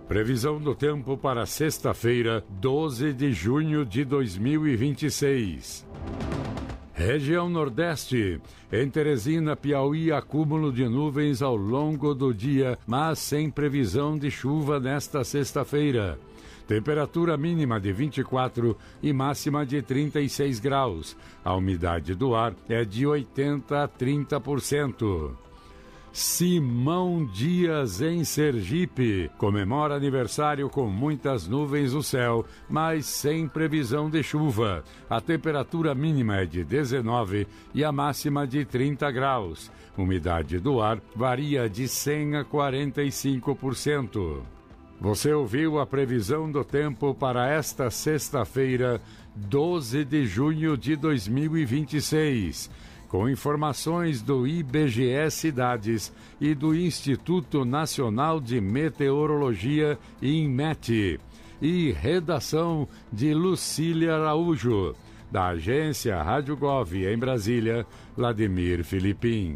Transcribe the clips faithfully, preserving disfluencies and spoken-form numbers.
Previsão do tempo para sexta-feira, doze de junho de dois mil e vinte e seis. Região Nordeste. Em Teresina, Piauí, acúmulo de nuvens ao longo do dia, mas sem previsão de chuva nesta sexta-feira. Temperatura mínima de vinte e quatro e máxima de trinta e seis graus. A umidade do ar é de oitenta a trinta por cento. Simão Dias, em Sergipe, comemora aniversário com muitas nuvens no céu, mas sem previsão de chuva. A temperatura mínima é de dezenove e a máxima de trinta graus. Umidade do ar varia de cem a quarenta e cinco por cento. Você ouviu a previsão do tempo para esta sexta-feira, doze de junho de dois mil e vinte e seis. Com informações do I B G E Cidades e do Instituto Nacional de Meteorologia, INMET, e redação de Lucília Araújo, da agência Rádio Gov em Brasília, Vladimir Filipim.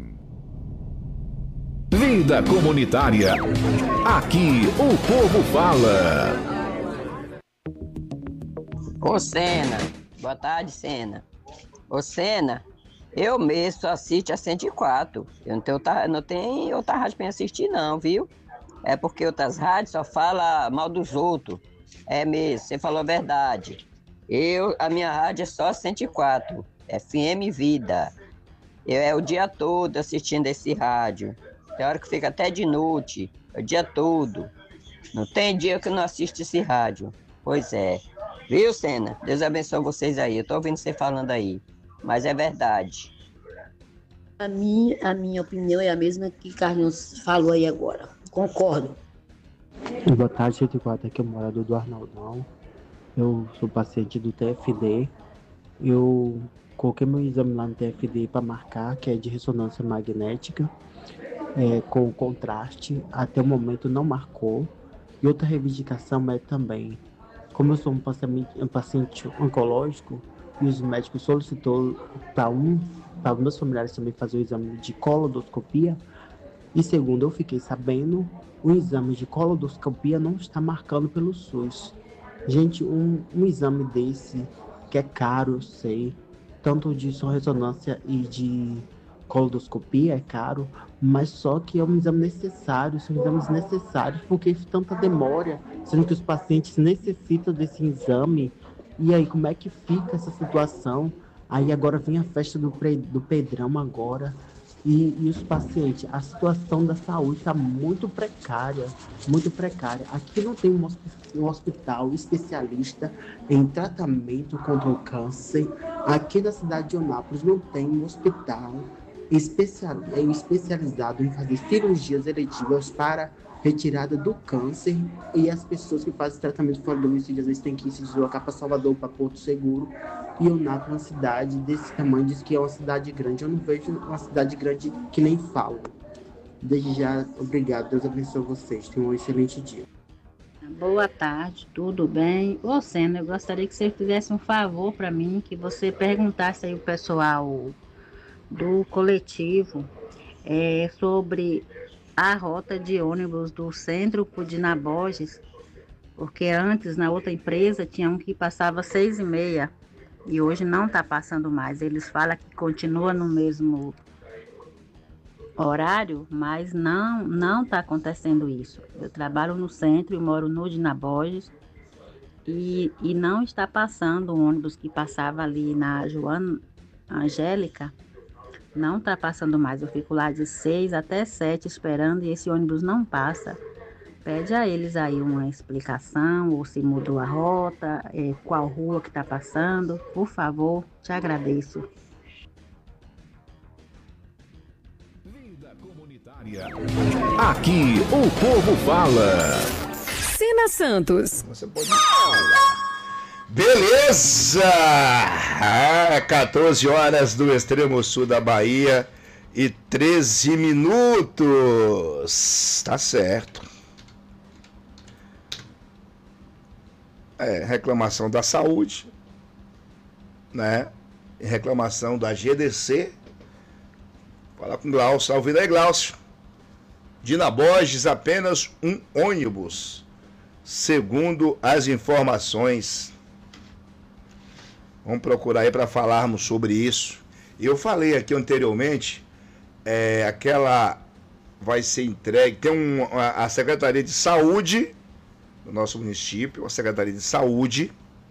Vida comunitária. Aqui o povo fala. Ô Sena, boa tarde, Sena. Ô Sena, eu mesmo só assisto a cento e quatro. Eu não tenho, não tenho outra rádio para assistir não, viu? É porque outras rádios só falam mal dos outros. É mesmo, você falou a verdade. Eu, a minha rádio é só cento e quatro, F M Vida. Eu é o dia todo assistindo esse rádio. Tem hora que fica até de noite, o dia todo. Não tem dia que eu não assisto esse rádio. Pois é. Viu, Sena? Deus abençoe vocês aí. Eu tô ouvindo você falando aí. Mas é verdade. A minha, a minha opinião é a mesma que Carlinhos falou aí agora. Concordo. Boa tarde, cento e quatro. Aqui é o morador do Arnaldão. Eu sou paciente do T F D. Eu coloquei meu exame lá no T F D para marcar, que é de ressonância magnética, é, com contraste. Até o momento não marcou. E outra reivindicação é também, como eu sou um paciente, um paciente oncológico, e os médicos solicitou para um, para meus familiares também fazer o exame de colodoscopia. E segundo eu fiquei sabendo, o exame de colodoscopia não está marcando pelo SUS. Gente, um, um exame desse, que é caro, eu sei, tanto de só ressonância e de colodoscopia é caro, mas só que é um exame necessário, são exames necessários, porque tanta demora, sendo que os pacientes necessitam desse exame. E aí, como é que fica essa situação? Aí agora vem a festa do, pre, do Pedrão agora. E, e os pacientes, a situação da saúde está muito precária, muito precária. Aqui não tem um, um hospital especialista em tratamento contra o câncer. Aqui na cidade de Eunápolis não tem um hospital especial, especializado em fazer cirurgias eletivas para retirada do câncer, e as pessoas que fazem tratamento fora do domicílio às vezes têm que se deslocar para Salvador, para Porto Seguro, e Eunápolis é uma cidade desse tamanho, diz que é uma cidade grande. Eu não vejo uma cidade grande que nem falo. Desde já, obrigado, Deus abençoe vocês, tenham um excelente dia. Boa tarde, tudo bem? Ô Sena, eu gostaria que você fizesse um favor para mim, que você perguntasse aí o pessoal do coletivo é, sobre a rota de ônibus do centro para o Dina Borges, porque antes na outra empresa tinha um que passava seis e meia e hoje não está passando mais. Eles falam que continua no mesmo horário, mas não não está acontecendo isso. Eu trabalho no centro e moro no Dina Borges e, e não está passando o ônibus que passava ali na Joana Angélica. Não está passando mais, eu fico lá de seis até sete esperando e esse ônibus não passa. Pede a eles aí uma explicação, ou se mudou a rota, é, qual rua que está passando, por favor, te agradeço. Vida comunitária. Aqui o povo fala. Sena Santos. Você pode falar. Beleza! Ah, quatorze horas do extremo sul da Bahia e treze minutos. Tá certo. É, reclamação da saúde, né? Reclamação da G D C. Fala com o Glaucio. Tá ouvindo aí, Glaucio? Dina Borges, apenas um ônibus. segundo as informações. Vamos procurar aí para falarmos sobre isso. Eu falei aqui anteriormente, é, aquela vai ser entregue, tem um, a, a Secretaria de Saúde do nosso município, a Secretaria de Saúde,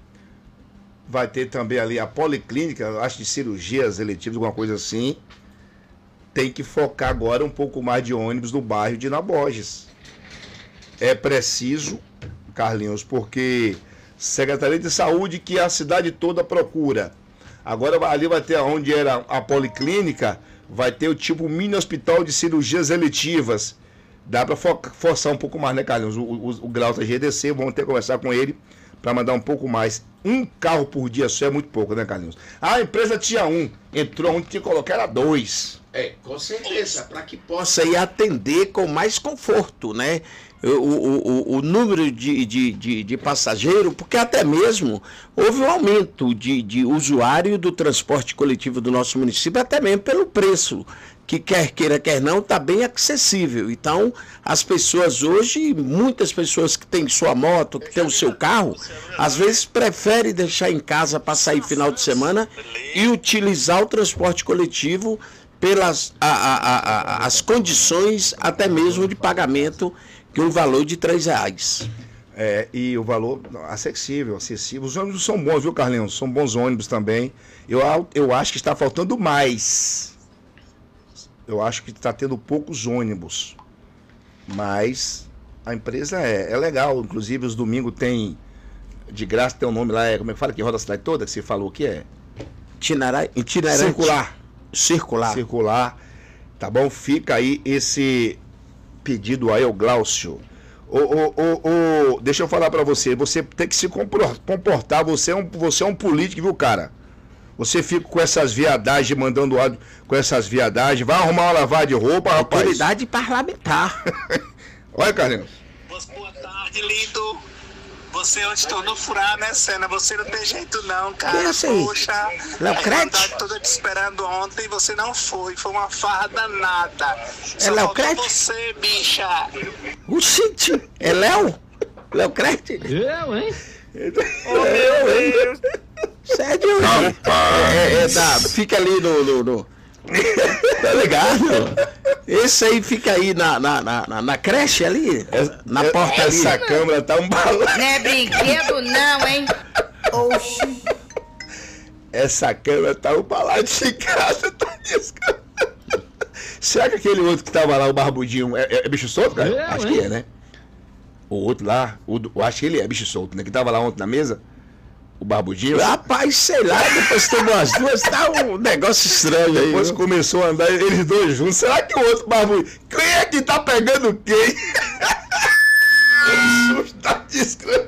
vai ter também ali a Policlínica, acho de cirurgias eletivas, alguma coisa assim. Tem que focar agora um pouco mais de ônibus no bairro de Naborges. É preciso, Carlinhos, porque Secretaria de Saúde que a cidade toda procura. Agora ali vai ter onde era a Policlínica, vai ter o tipo mini hospital de cirurgias eletivas. Dá para forçar um pouco mais, né, Carlinhos? O, o, o Grau tá G D C, vamos ter que conversar com ele para mandar um pouco mais. Um carro por dia só é muito pouco, né, Carlinhos? Ah, a empresa tinha um, entrou onde tinha que colocar era dois. É, com certeza, para que possa ir atender com mais conforto, né? O, o, o, o número de, de, de, de passageiro, porque até mesmo houve um aumento de, de usuário do transporte coletivo do nosso município, até mesmo pelo preço, que quer queira, quer não, está bem acessível. Então, as pessoas hoje, muitas pessoas que têm sua moto, que têm o seu carro, às vezes preferem deixar em casa para sair final de semana e utilizar o transporte coletivo pelas a, a, a, as condições até mesmo de pagamento, que um valor de três reais. É, e o valor acessível, acessível. Os ônibus são bons, viu, Carlinhos? São bons ônibus também. Eu, eu acho que está faltando mais. Eu acho que está tendo poucos ônibus. Mas a empresa é, é legal. Inclusive, os domingos tem de graça, tem um nome lá, é, como é que fala, que roda a cidade toda, que você falou que é? Itinerário, itinerante. Circular. Circular. Circular. Tá bom? Fica aí esse pedido aí ao Glaucio. Ô, ô, ô, ô, deixa eu falar pra você, você tem que se comportar, você é um, você é um político, viu, cara? Você fica com essas viadagens, mandando áudio com essas viadagens, vai arrumar uma lavagem de roupa, rapaz. Autoridade parlamentar. Olha, Carlinhos. Boa tarde, lindo. Você onde tornou furar, né, Senna? Você não tem jeito não, cara. Que é isso aí? Poxa, Léo a Crete? cidade toda te esperando ontem e você não foi. Foi uma farra danada. É Léo Crete? Você, bicha. Oxente, é Léo? Léo Crete? Eu, hein? Oh, meu Deus. Sério, hein? É, é, tá, fica ali no... no, no... Tá ligado? Esse aí fica aí na, na, na, na creche ali, na porta ali. Essa câmera tá um balão. Não é brinquedo não, hein? Oxi. Essa câmera tá um balão de casa, tá descando. Será que aquele outro que tava lá, o barbudinho, é, é, é bicho solto, cara? Eu, acho hein? que é, né? O outro lá, o, eu acho que ele é bicho solto, né? Que tava lá ontem na mesa. O barbudinho. Rapaz, sei lá, depois tomou as duas, tá um negócio estranho aí. Depois viu? começou a andar eles dois juntos. Será que o outro barbudinho... Quem é que tá pegando quem? O susto tá descrendo.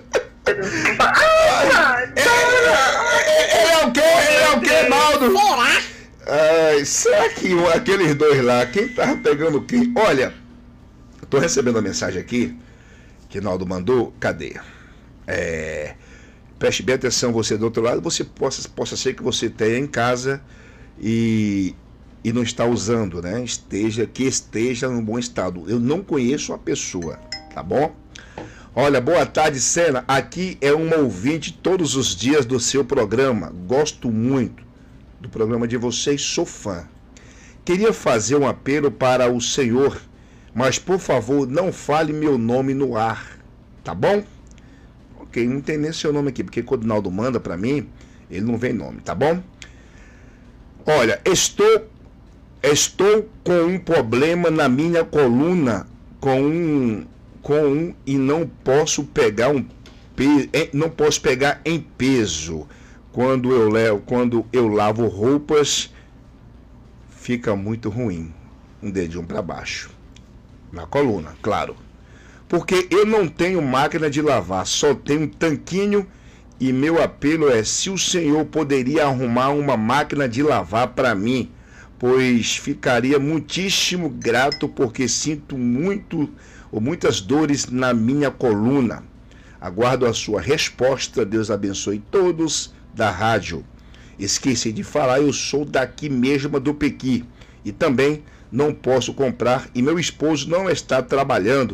Ele é o quê? Ele é o quê, Naldo? Ai, será que aqueles dois lá, quem tava pegando quem? Olha, tô recebendo uma mensagem aqui que Naldo mandou. Cadê? É... Preste bem atenção, você do outro lado, você possa, possa ser que você tenha em casa e, e não está usando, né? Esteja, que esteja num bom estado. Eu não conheço a pessoa, tá bom? Olha, boa tarde, Senna. Aqui é uma ouvinte todos os dias do seu programa. Gosto muito do programa de vocês, sou fã. Queria fazer um apelo para o senhor, mas por favor, não fale meu nome no ar, tá bom? Ok, não tem nem seu nome aqui, porque quando o Naldo manda pra mim, ele não vem nome, tá bom? Olha, estou, estou com um problema na minha coluna, com um, com um e não posso pegar um pe, não posso pegar em peso. Quando eu levo, quando eu lavo roupas, fica muito ruim. Um dedinho para baixo, na coluna, claro. Porque eu não tenho máquina de lavar, só tenho um tanquinho e meu apelo é se o senhor poderia arrumar uma máquina de lavar para mim, pois ficaria muitíssimo grato porque sinto muito ou muitas dores na minha coluna. Aguardo a sua resposta, Deus abençoe todos da rádio. Esqueci de falar, eu sou daqui mesmo do Pequi e também não posso comprar e meu esposo não está trabalhando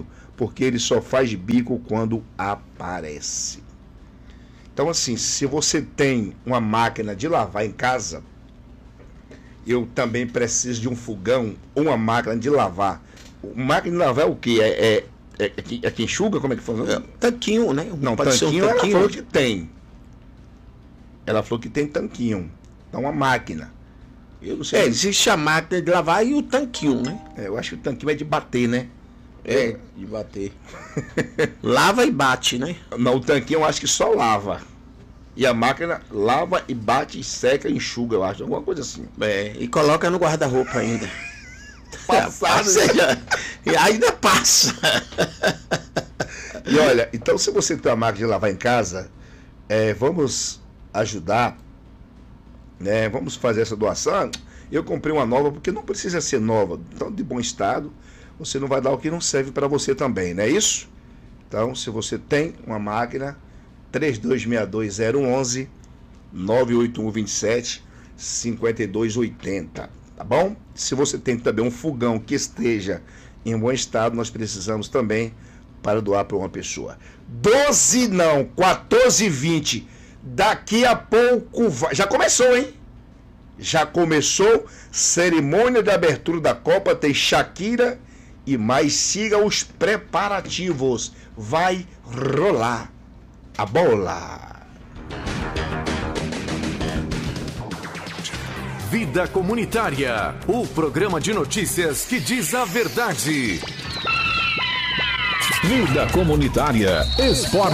porque ele só faz bico quando aparece. Então, assim, se você tem uma máquina de lavar em casa, eu também preciso de um fogão ou uma máquina de lavar. Máquina de lavar é o quê? É, é, é, é, que, é que enxuga? Como é que funciona? É, tanquinho, né? Não, Pode tanquinho, ser um tanquinho. Ela falou que tem. Ela falou que tem tanquinho. Então, uma máquina. Eu não sei. É, existe a máquina de lavar e o tanquinho, né? É, eu acho que o tanquinho é de bater, né? É, de bater. Lava e bate, né? Não, o tanquinho eu acho que só lava. E a máquina lava e bate, e seca e enxuga, eu acho. Alguma coisa assim. É, e coloca no guarda-roupa ainda. Passado. E ainda passa. E olha, então se você tem uma máquina de lavar em casa, é, vamos ajudar, né? Vamos fazer essa doação. Eu comprei uma nova, porque não precisa ser nova, então de bom estado. Você não vai dar o que não serve para você também, não é isso? Então, se você tem uma máquina, três dois seis dois zero um um, nove oito um dois sete, cinco dois oito zero, tá bom? Se você tem também um fogão que esteja em bom estado, nós precisamos também para doar para uma pessoa. doze não, quatorze e vinte, daqui a pouco vai... Já começou, hein? Já começou, cerimônia de abertura da Copa, tem Shakira e mais, siga os preparativos, vai rolar a bola. Vida Comunitária, o programa de notícias que diz a verdade. Vida Comunitária, esporte.